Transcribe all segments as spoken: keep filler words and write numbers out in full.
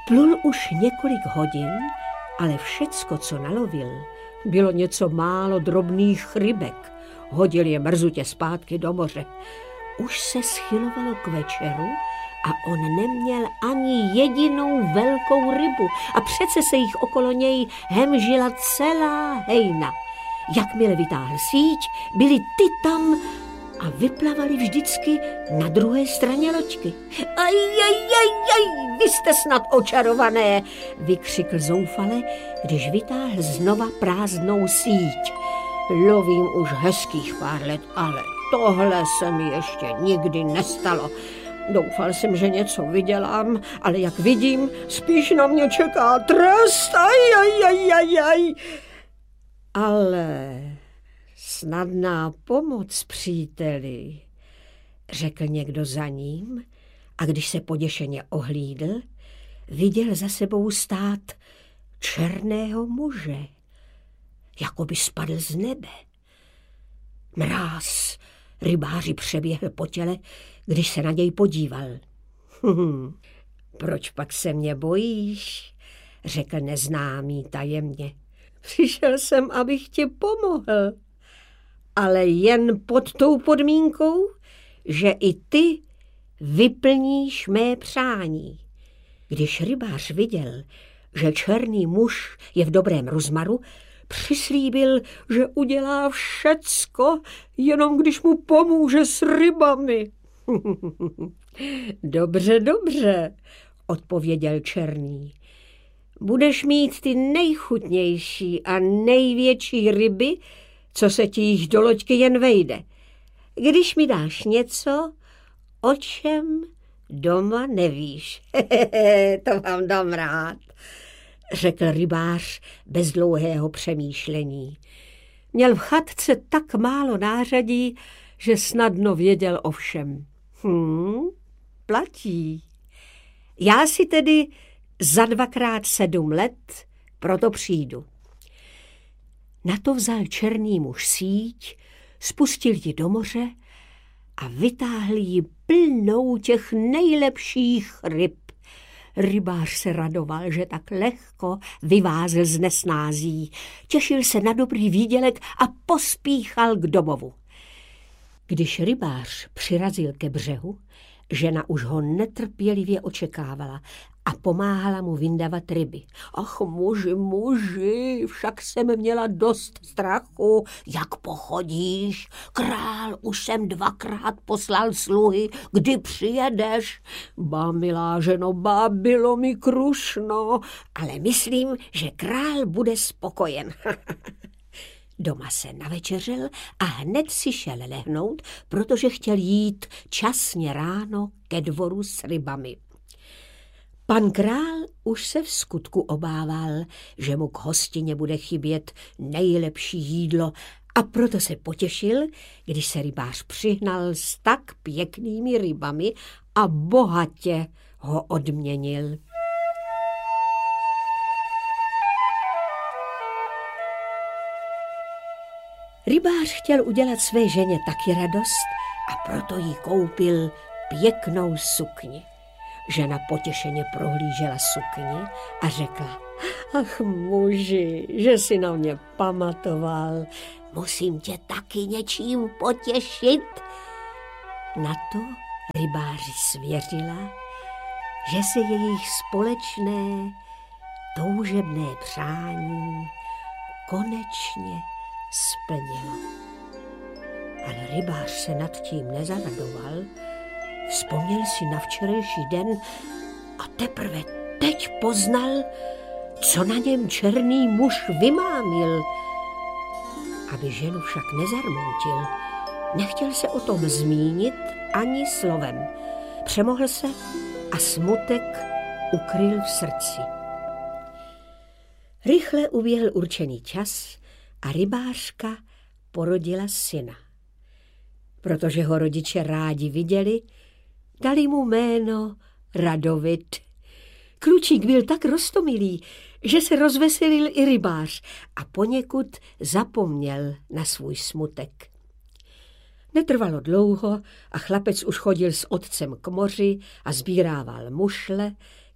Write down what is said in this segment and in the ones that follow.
Plul už několik hodin, ale všecko, co nalovil, bylo něco málo drobných rybek. Hodil je mrzutě zpátky do moře. Už se schylovalo k večeru a on neměl ani jedinou velkou rybu a přece se jich okolo něj hemžila celá hejna. Jakmile vytáhl síť, byly ty tam a vyplavali vždycky na druhé straně loďky. Aj, aj, aj, aj, vy jste snad očarované, vykřikl zoufale, když vytáhl znova prázdnou síť. Lovím už hezkých pár let, ale tohle se mi ještě nikdy nestalo. Doufal jsem, že něco vydělám, ale jak vidím, spíš na mě čeká trest. Aj, aj, aj, aj, aj. Ale snadná pomoc, příteli, řekl někdo za ním a když se poděšeně ohlídl, viděl za sebou stát černého muže, jako by spadl z nebe. Mráz rybáři přeběhl po těle, když se na něj podíval. Hm, proč pak se mě bojíš, řekl neznámý tajemně. Přišel jsem, abych ti pomohl, ale jen pod tou podmínkou, že i ty vyplníš mé přání. Když rybář viděl, že černý muž je v dobrém rozmaru, přislíbil, že udělá všecko, jenom když mu pomůže s rybami. Dobře, dobře, odpověděl černý. Budeš mít ty nejchutnější a největší ryby, co se ti jich do loďky jen vejde. Když mi dáš něco, o čem doma nevíš. To vám dám rád, řekl rybář bez dlouhého přemýšlení. Měl v chatce tak málo nářadí, že snadno věděl o všem. Hm, platí. Já si tedy za dvakrát sedm let proto přijdu. Na to vzal černý muž síť, spustil ji do moře a vytáhl ji plnou těch nejlepších ryb. Rybář se radoval, že tak lehko vyvázl z nesnází. Těšil se na dobrý výdělek a pospíchal k domovu. Když rybář přirazil ke břehu, žena už ho netrpělivě očekávala a pomáhala mu vyndavat ryby. Ach, muži, muži, však jsem měla dost strachu. Jak pochodíš? Král už jsem dvakrát poslal sluhy, kdy přijedeš? Ba, milá ženo, ba, bylo mi krušno, ale myslím, že král bude spokojen. Doma se navečeřil a hned si šel lehnout, protože chtěl jít časně ráno ke dvoru s rybami. Pan král už se v skutku obával, že mu k hostině bude chybět nejlepší jídlo a proto se potěšil, když se rybář přihnal s tak pěknými rybami a bohatě ho odměnil. Rybář chtěl udělat své ženě taky radost a proto jí koupil pěknou sukni. Žena potěšeně prohlížela sukni a řekla, ach muži, že si na mě pamatoval, musím tě taky něčím potěšit. Na to rybáři svěřila, že se jejich společné toužebné přání konečně splnilo. Ale rybář se nad tím nezaradoval, vzpomněl si na včerejší den a teprve teď poznal, co na něm černý muž vymámil. Aby ženu však nezarmoutil, nechtěl se o tom zmínit ani slovem. Přemohl se a smutek ukryl v srdci. Rychle uběhl určený čas a rybářka porodila syna. Protože ho rodiče rádi viděli, dali mu jméno Radovit. Klučík byl tak roztomilý, že se rozveselil i rybář a poněkud zapomněl na svůj smutek. Netrvalo dlouho a chlapec už chodil s otcem k moři a sbírával mušle,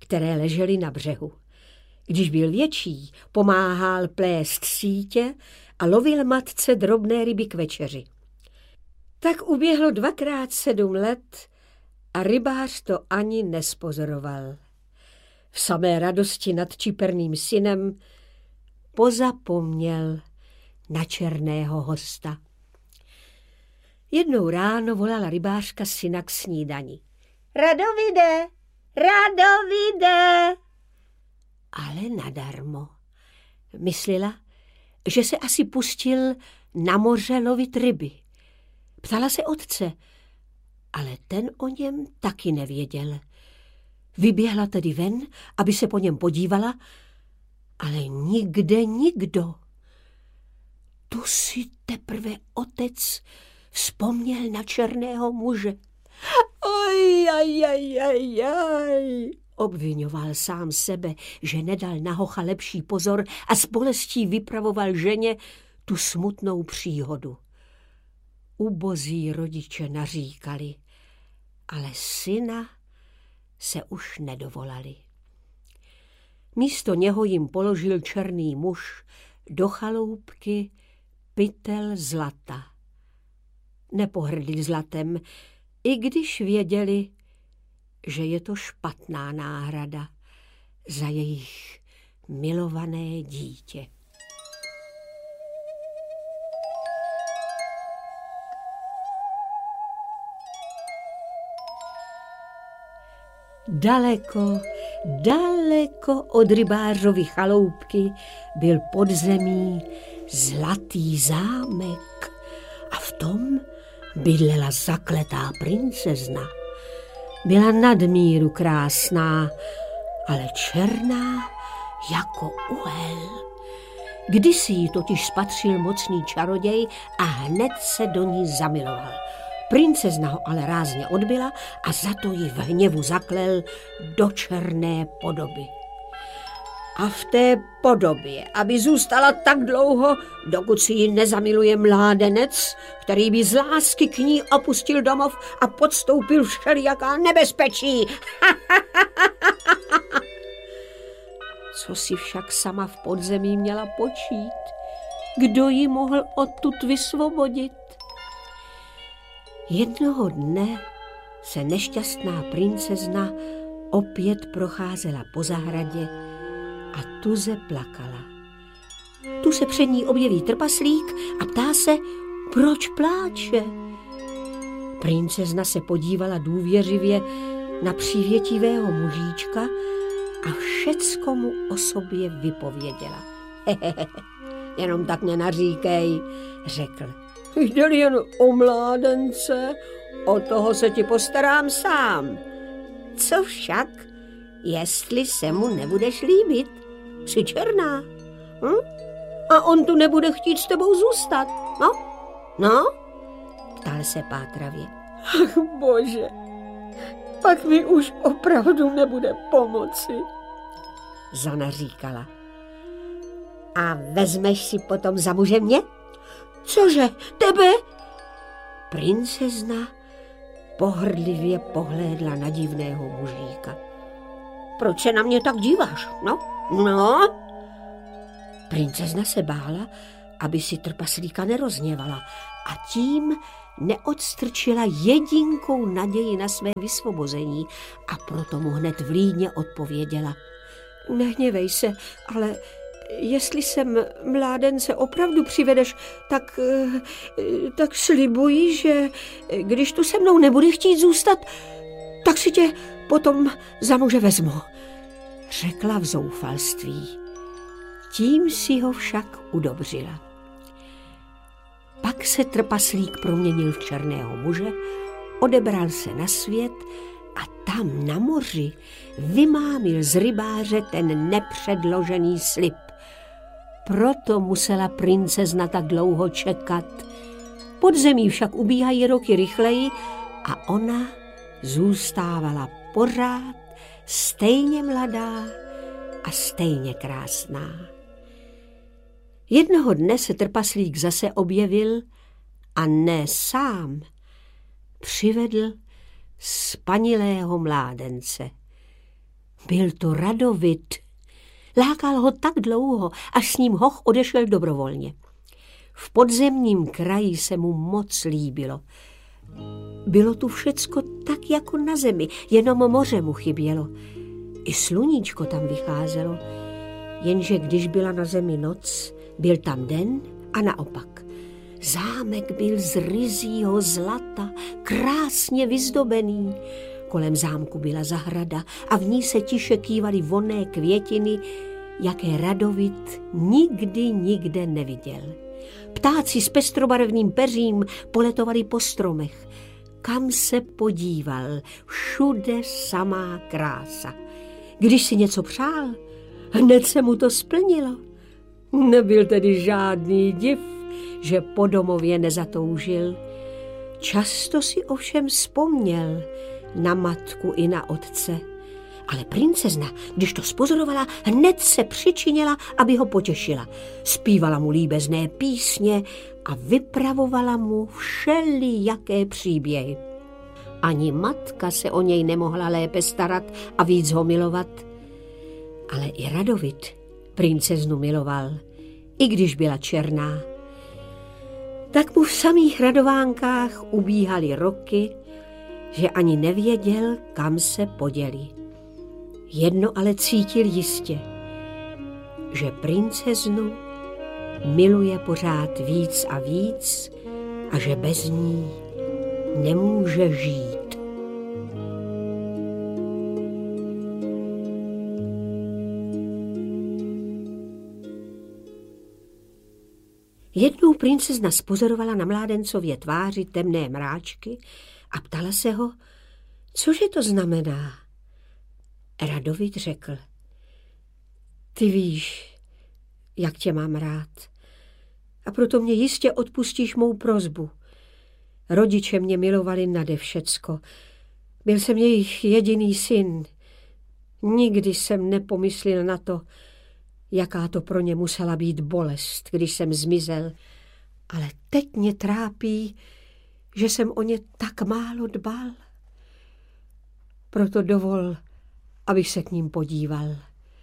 které ležely na břehu. Když byl větší, pomáhal plést sítě a lovil matce drobné ryby k večeři. Tak uběhlo dvakrát sedm let a rybář to ani nespozoroval. V samé radosti nad čiperným synem pozapomněl na černého hosta. Jednou ráno volala rybářka syna k snídani. Radovide, Radovide! Ale nadarmo. Myslela, že se asi pustil na moře lovit ryby. Ptala se otce, ale ten o něm taky nevěděl. Vyběhla tedy ven, aby se po něm podívala, ale nikde nikdo. Tu si teprve otec vzpomněl na černého muže. Aj, aj, aj, aj, aj. Obvinoval sám sebe, že nedal na hocha lepší pozor a s bolestí vypravoval ženě tu smutnou příhodu. Ubozí rodiče naříkali, ale syna se už nedovolali. Místo něho jim položil černý muž do chaloupky pytel zlata. Nepohrdli zlatem, i když věděli, že je to špatná náhrada za jejich milované dítě. Daleko, daleko od rybářovy chaloupky byl pod zemí zlatý zámek a v tom bydlela zakletá princezna. Byla nadmíru krásná, ale černá jako uhel. Kdysi ji totiž spatřil mocný čaroděj a hned se do ní zamiloval. Princezna ho ale rázně odbyla a za to ji v hněvu zaklel do černé podoby. A v té podobě, aby zůstala tak dlouho, dokud si ji nezamiluje mládenec, který by z lásky k ní opustil domov a podstoupil všelijaká nebezpečí. Co si však sama v podzemí měla počít? Kdo ji mohl odtud vysvobodit? Jednoho dne se nešťastná princezna opět procházela po zahradě a tuze plakala. Tu se před ní objeví trpaslík a ptá se, proč pláče. Princezna se podívala důvěřivě na přívětivého mužíčka a všecko mu o sobě vypověděla. Hehehe, jenom tak nenaříkej, řekl. Jde-li jen o mládence, o toho se ti postarám sám. Co však, jestli se mu nebudeš líbit? Jsi černá. Hm? A on tu nebude chtít s tebou zůstat. No? No? Ptal se pátravě. Ach bože, pak mi už opravdu nebude pomoci. Zana říkala. A vezmeš si potom za muže mě? Cože, tebe? Princezna pohrdlivě pohlédla na divného mužíka. Proč se na mě tak díváš? No, no. Princezna se bála, aby si trpaslíka nerozněvala a tím neodstrčila jedinkou naději na své vysvobození a proto mu hned vlídně odpověděla. Nehněvej se, ale jestli sem mládence opravdu přivedeš, tak, tak slibuji, že když tu se mnou nebude chtít zůstat, tak si tě potom za muže vezmu, řekla v zoufalství. Tím si ho však udobřila. Pak se trpaslík proměnil v černého muže, odebral se na svět a tam na moři vymámil z rybáře ten nepředložený slib. Proto musela princezna tak dlouho čekat. Pod zemí však ubíhají roky rychleji a ona zůstávala pořád stejně mladá a stejně krásná. Jednoho dne se trpaslík zase objevil a ne sám. Přivedl spanilého mládence. Byl to Radovit. Lákal ho tak dlouho, až s ním hoch odešel dobrovolně. V podzemním kraji se mu moc líbilo. Bylo tu všecko tak jako na zemi, jenom moře mu chybělo. I sluníčko tam vycházelo, jenže když byla na zemi noc, byl tam den a naopak. Zámek byl z ryzího zlata, krásně vyzdobený. Kolem zámku byla zahrada a v ní se tiše kývaly vonné květiny, jaké Radovit nikdy nikde neviděl. Ptáci s pestrobarevným peřím poletovali po stromech. Kam se podíval, všude samá krása. Když si něco přál, hned se mu to splnilo. Nebyl tedy žádný div, že po domově nezatoužil. Často si ovšem vzpomněl na matku i na otce. Ale princezna, když to spozorovala, hned se přičinila, aby ho potěšila. Zpívala mu líbezné písně a vypravovala mu všelijaké příběhy. Ani matka se o něj nemohla lépe starat a víc ho milovat. Ale i Radovit princeznu miloval, i když byla černá. Tak mu v samých radovánkách ubíhaly roky, že ani nevěděl, kam se poděli. Jedno ale cítil jistě, že princeznu miluje pořád víc a víc a že bez ní nemůže žít. Jednou princezna spozorovala na mládencově tváři temné mráčky a ptala se ho, cože to znamená. Radovit řekl, ty víš, jak tě mám rád, a proto mě jistě odpustíš mou prosbu. Rodiče mě milovali nade všecko. Byl jsem jejich jediný syn. Nikdy jsem nepomyslel na to, jaká to pro ně musela být bolest, když jsem zmizel. Ale teď mě trápí, že jsem o ně tak málo dbal. Proto dovol, abych se k ním podíval.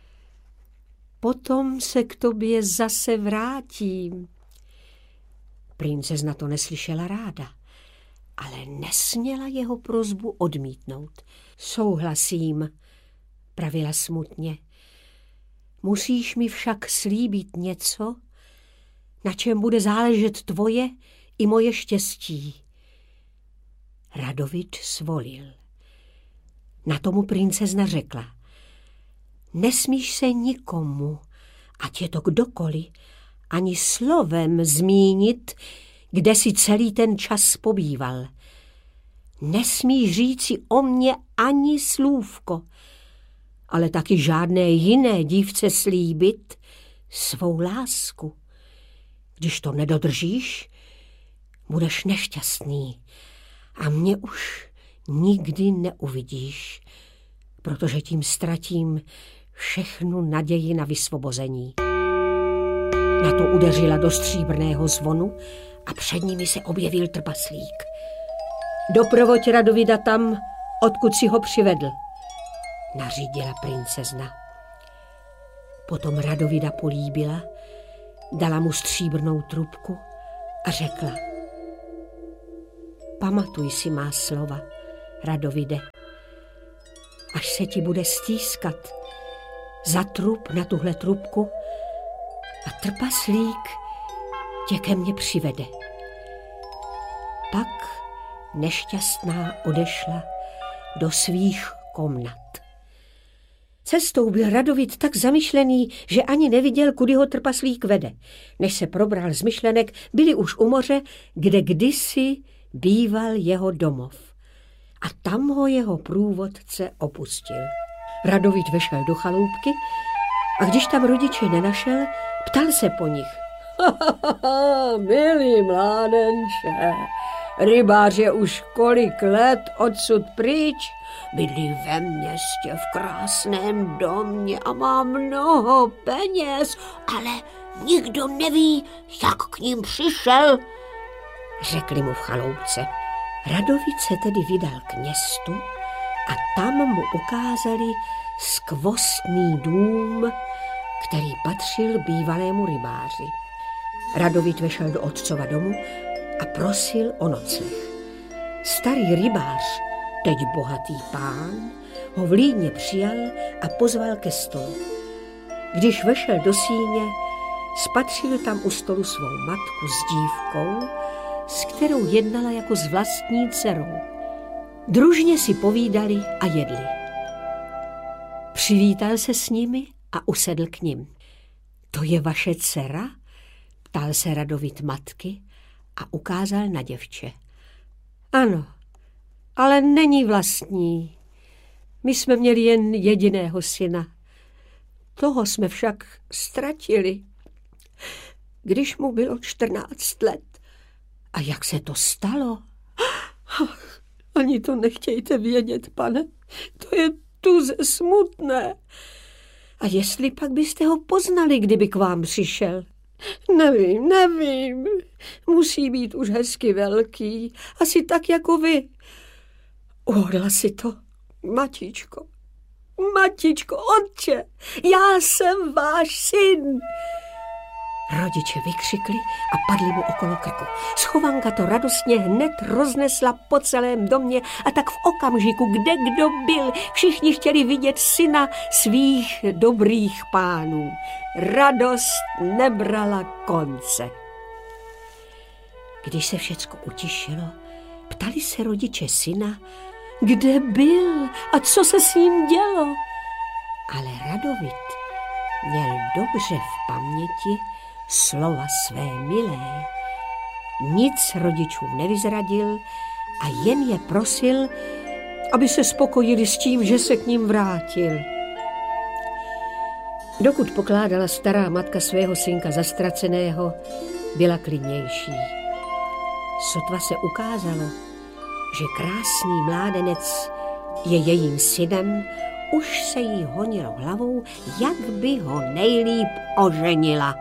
Potom se k tobě zase vrátím. Princezna to neslyšela ráda, ale nesměla jeho prosbu odmítnout. Souhlasím, pravila smutně. Musíš mi však slíbit něco, na čem bude záležet tvoje i moje štěstí. Radovit svolil. Na tomu princezna řekla, nesmíš se nikomu, ať je to kdokoliv, ani slovem zmínit, kde si celý ten čas pobýval. Nesmíš říci o mně ani slůvko, ale taky žádné jiné dívce slíbit svou lásku. Když to nedodržíš, budeš nešťastný a mě už nikdy neuvidíš, protože tím ztratím všechnu naději na vysvobození. Na to udeřila do stříbrného zvonu a před nimi se objevil trpaslík. Doprovoď Radovida tam, odkud si ho přivedl, nařídila princezna. Potom Radovida políbila, dala mu stříbrnou trubku a řekla, pamatuj si má slova, Radovide. Až se ti bude stýskat, zatrup na tuhle trubku a trpaslík tě ke mně přivede. Pak nešťastná odešla do svých komnat. Cestou byl Radovit tak zamyšlený, že ani neviděl, kudy ho trpaslík vede. Než se probral z myšlenek, byli už u moře, kde kdysi býval jeho domov. A tam ho jeho průvodce opustil. Radovit vešel do chaloupky a když tam rodiče nenašel, ptal se po nich. Milý mládenče, rybář je už kolik let odsud pryč, bydlí ve městě v krásném domě a má mnoho peněz, ale nikdo neví, jak k ním přišel, řekli mu v chaloupce. Radovit se tedy vydal k městu a tam mu ukázali skvostný dům, který patřil bývalému rybáři. Radovit vešel do otcova domu a prosil o nocleh. Starý rybář, teď bohatý pán, ho vlídně přijal a pozval ke stolu. Když vešel do síně, spatřil tam u stolu svou matku s dívkou, s kterou jednala jako s vlastní dcerou. Družně si povídali a jedli. Přivítal se s nimi a usedl k nim. To je vaše dcera? Ptal se Radovit matky a ukázal na děvče. Ano, ale není vlastní. My jsme měli jen jediného syna. Toho jsme však ztratili, když mu bylo čtrnáct let. A jak se to stalo? Ani to nechtějte vědět, pane. To je tuze smutné. A jestli pak byste ho poznali, kdyby k vám přišel? Nevím, nevím. Musí být už hezky velký. Asi tak jako vy. Uhodla si to, matičko. Matičko, otče, já jsem váš syn. Rodiče vykřikli a padli mu okolo krku. Schovanka to radostně hned roznesla po celém domě a tak v okamžiku, kde kdo byl, všichni chtěli vidět syna svých dobrých pánů. Radost nebrala konce. Když se všecko utišilo, ptali se rodiče syna, kde byl a co se s ním dělo. Ale Radovit měl dobře v paměti slova své milé. Nic rodičům nevyzradil a jen je prosil, aby se spokojili s tím, že se k ním vrátil. Dokud pokládala stará matka svého synka za ztraceného, byla klidnější. Sotva se ukázalo, že krásný mládenec je jejím synem, už se jí honilo hlavou, jak by ho nejlíp oženila.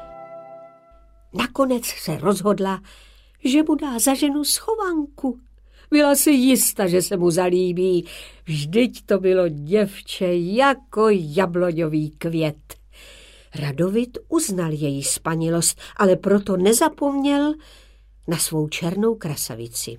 Nakonec se rozhodla, že mu dá za ženu schovanku. Byla si jista, že se mu zalíbí. Vždyť to bylo děvče jako jabloňový květ. Radovit uznal její spanilost, ale proto nezapomněl na svou černou krasavici.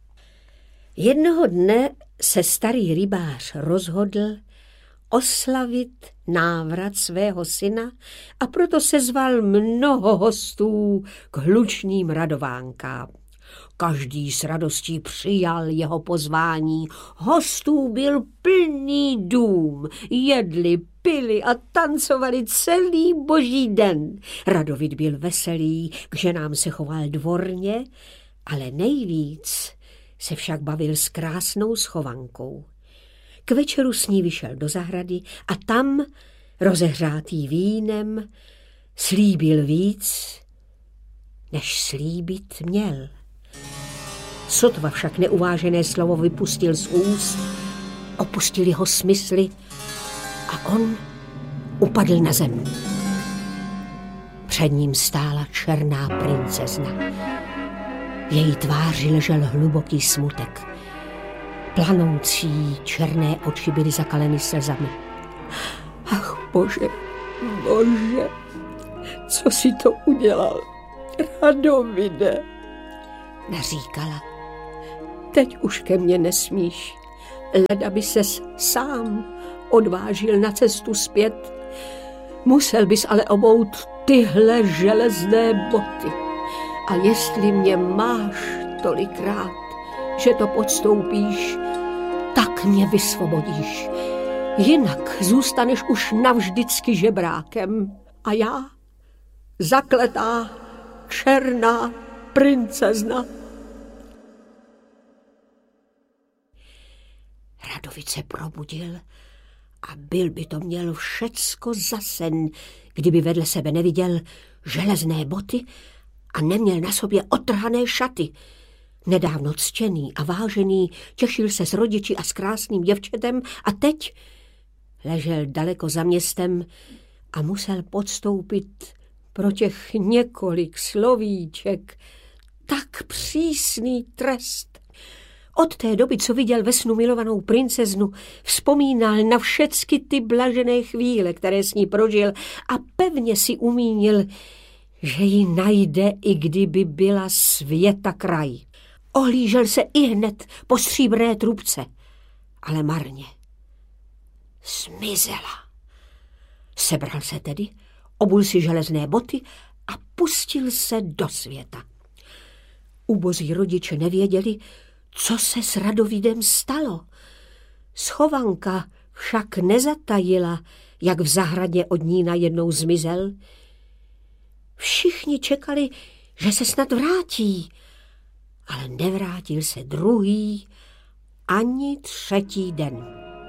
Jednoho dne se starý rybář rozhodl oslavit návrat svého syna a proto sezval mnoho hostů k hlučným radovánkám. Každý s radostí přijal jeho pozvání. Hostů byl plný dům. Jedli, pili a tancovali celý boží den. Radovit byl veselý, k ženám se choval dvorně, ale nejvíc se však bavil s krásnou schovankou. K večeru s ní vyšel do zahrady a tam, rozehřátý vínem, slíbil víc, než slíbit měl. Sotva však neuvážené slovo vypustil z úst, opustili ho smysly a on upadl na zem. Před ním stála černá princezna. V její tváři ležel hluboký smutek. Planoucí černé oči byly zakaleny slzami. Ach, bože, bože, co si to udělal, Radovide, naříkala. Teď už ke mně nesmíš, leda by ses sám odvážil na cestu zpět. Musel bys ale obout tyhle železné boty. A jestli mě máš tolikrát, že to podstoupíš, tak mě vysvobodíš. Jinak zůstaneš už navždycky žebrákem. A já, zakletá černá princezna. Radovit se probudil a byl by to měl všecko za sen, kdyby vedle sebe neviděl železné boty a neměl na sobě otrhané šaty. Nedávno ctěný a vážený těšil se s rodiči a s krásným děvčetem a teď ležel daleko za městem a musel podstoupit pro těch několik slovíček tak přísný trest. Od té doby, co viděl ve snu milovanou princeznu, vzpomínal na všecky ty blažené chvíle, které s ní prožil a pevně si umínil, že ji najde, i kdyby byla světa kraj. Ohlížel se ihned po stříbrné trubce, ale marně. Zmizela. Sebral se tedy, obul si železné boty a pustil se do světa. Ubozí rodiče nevěděli, co se s Radovidem stalo. Schovanka však nezatajila, jak v zahradě od ní najednou zmizel. Všichni čekali, že se snad vrátí, ale nevrátil se druhý ani třetí den.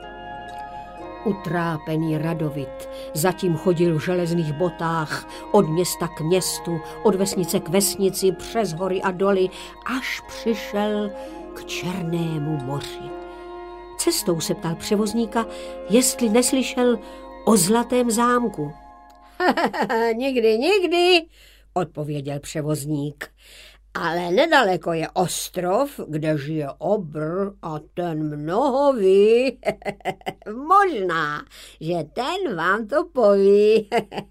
Utrápený Radovid zatím chodil v železných botách od města k městu, od vesnice k vesnici, přes hory a doly, až přišel k Černému moři. Cestou se ptal převozníka, jestli neslyšel o Zlatém zámku. Nikdy, nikdy, odpověděl převozník. Ale nedaleko je ostrov, kde žije obr a ten mnoho ví. Možná, že ten vám to poví.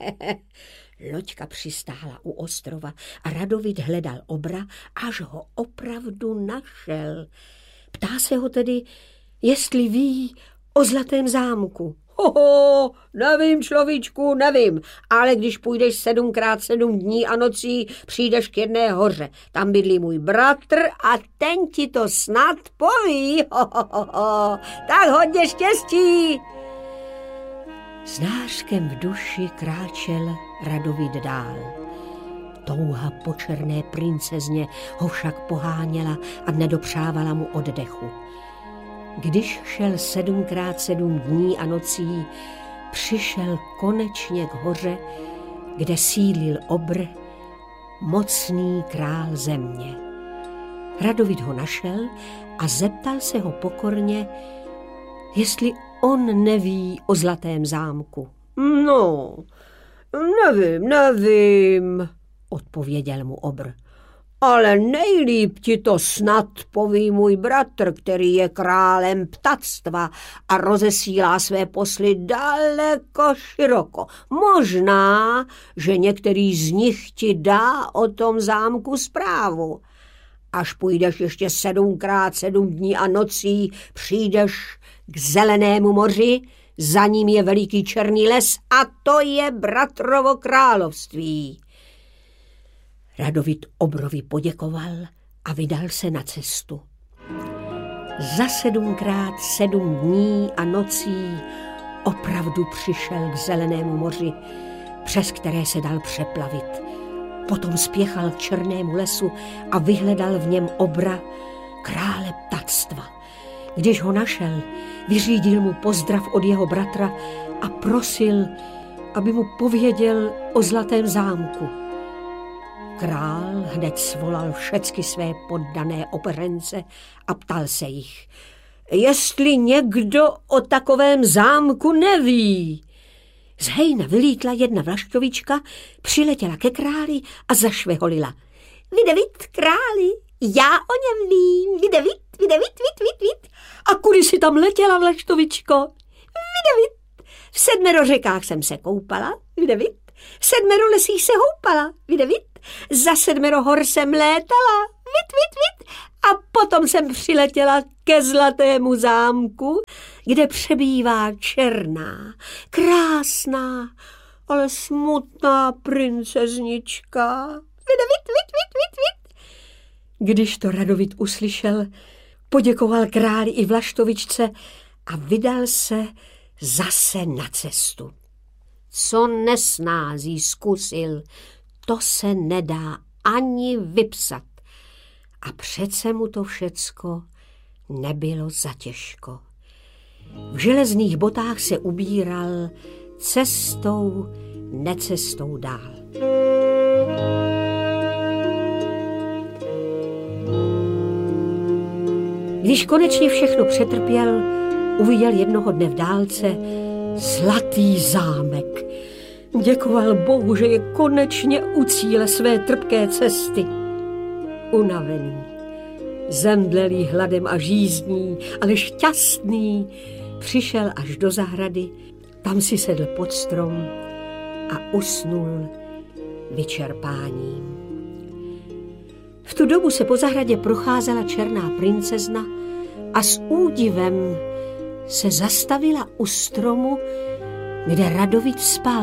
Loďka přistála u ostrova a Radovid hledal obra, až ho opravdu našel. Ptá se ho tedy, jestli ví o Zlatém zámku. Hoho, nevím, človíčku, nevím, ale když půjdeš sedmkrát sedm dní a nocí, přijdeš k jedné hoře. Tam bydlí můj bratr a ten ti to snad poví. Hohoho, tak hodně štěstí. S nářkem v duši kráčel Radovid dál. Touha po černé princezně ho však poháněla a nedopřávala mu oddechu. Když šel sedmkrát sedm dní a nocí, přišel konečně k hoře, kde sídlil obr, mocný král země. Radovid ho našel a zeptal se ho pokorně, jestli on neví o Zlatém zámku. No, nevím, nevím, odpověděl mu obr. Ale nejlíp ti to snad poví můj bratr, který je králem ptactva a rozesílá své posly daleko široko. Možná, že některý z nich ti dá o tom zámku zprávu. Až půjdeš ještě sedmkrát sedm dní a nocí, přijdeš k Zelenému moři, za ním je veliký černý les a to je bratrovo království. Radovid obrovi poděkoval a vydal se na cestu. Za sedmkrát sedm dní a nocí opravdu přišel k Zelenému moři, přes které se dal přeplavit. Potom spěchal k Černému lesu a vyhledal v něm obra, krále ptactva. Když ho našel, vyřídil mu pozdrav od jeho bratra a prosil, aby mu pověděl o Zlatém zámku. Král hned svolal všecky své poddané operence a ptal se jich, jestli někdo o takovém zámku neví. Z hejna vylítla jedna vlaštovička, přiletěla ke králi a zašveholila. Videvit, králi, já o něm vím, videvit, videvit, vit, vit, vit. A kudy si tam letěla, vlaštovičko? Videvit. V sedmero řekách jsem se koupala, videvit. V sedmero lesích se houpala, videvit. Za sedmero hor jsem létala, vit, vit, vit. A potom jsem přiletěla ke Zlatému zámku, kde přebývá černá, krásná, ale smutná princeznička. Videvit, vit, vit, vit, vit. Když to Radovid uslyšel, poděkoval králi i vlaštovičce a vydal se zase na cestu. Co nesnází zkusil, to se nedá ani vypsat. A přece mu to všecko nebylo zatěžko. V železných botách se ubíral cestou, necestou dál. Když konečně všechno přetrpěl, uviděl jednoho dne v dálce zlatý zámek. Děkoval Bohu, že je konečně u cíle své trpké cesty. Unavený, Zemdlelý hladem a žízní, ale šťastný, přišel až do zahrady, tam si sedl pod strom a usnul vyčerpáním. V tu dobu se po zahradě procházela černá princezna a s údivem se zastavila u stromu, kde Radovit spal.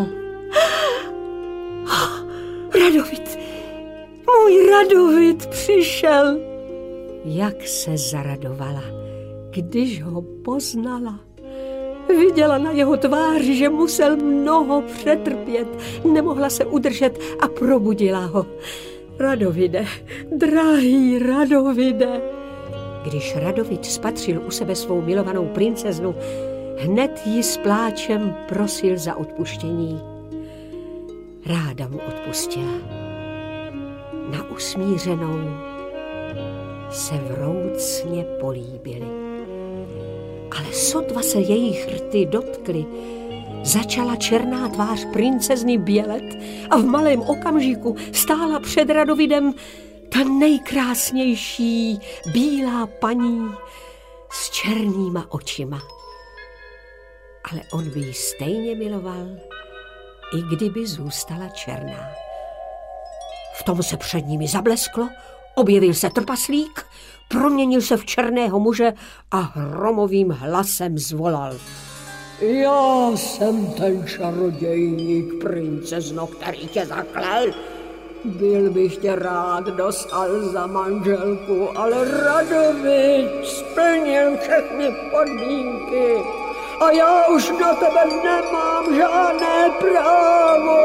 Radovit, můj Radovit přišel. Jak se zaradovala, když ho poznala. Viděla na jeho tváři, že musel mnoho přetrpět, nemohla se udržet a probudila ho. Radovide, drahý Radovide. Když Radovit spatřil u sebe svou milovanou princeznu, hned ji s pláčem prosil za odpuštění. Ráda mu odpustila. Na usmířenou se vroucně políbili. Ale sotva se jejich rty dotkly, začala černá tvář princezny bělet a v malém okamžiku stála před Radovidem ta nejkrásnější bílá paní s černýma očima. Ale on by ji stejně miloval, i kdyby zůstala černá. V tom se před nimi zablesklo, objevil se trpaslík, proměnil se v černého muže a hromovým hlasem zvolal. Já jsem ten čarodějník, princezno, který tě zaklel. Byl bych tě rád dostal za manželku, ale Radovit splnil všechny podmínky a já už na tebe nemám žádné právo.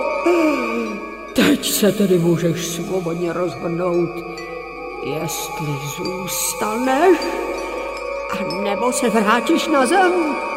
Teď se tedy můžeš svobodně rozhodnout, jestli zůstaneš, a nebo se vrátíš na zem.